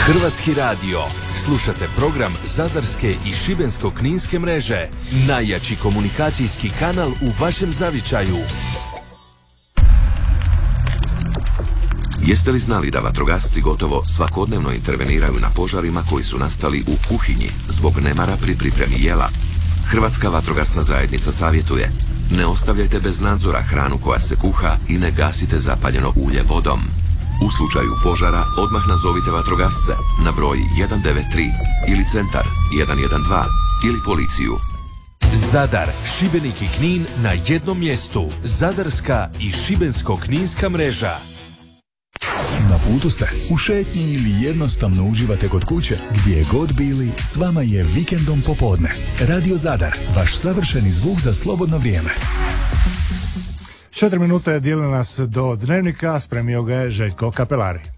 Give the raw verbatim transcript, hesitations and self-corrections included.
Hrvatski radio. Slušate program Zadarske i Šibensko-kninske mreže. Najjači komunikacijski kanal u vašem zavičaju. Jeste li znali da vatrogasci gotovo svakodnevno interveniraju na požarima koji su nastali u kuhinji zbog nemara pri pripremi jela? Hrvatska vatrogasna zajednica savjetuje: ne ostavljajte bez nadzora hranu koja se kuha i ne gasite zapaljeno ulje vodom. U slučaju požara odmah nazovite vatrogasce na broj jedan devet tri ili centar jedan jedan dva ili policiju. Zadar, Šibenik i Knin na jednom mjestu. Zadarska i Šibensko-kninska mreža. Na putu ste, u šetnji ili jednostavno uživate kod kuće, gdje god bili, s vama je Vikendom popodne. Radio Zadar, vaš savršeni zvuk za slobodno vrijeme. Četiri minute dijeli nas do dnevnika, spremio ga je Željko Kapelari.